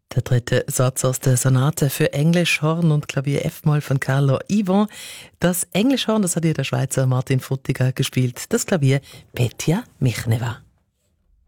Der dritte Satz aus der Sonate für Englischhorn und Klavier F-Moll von Carlo Ivan. Das Englischhorn, das hat hier der Schweizer Martin Futtiger gespielt. Das Klavier Petja Michneva.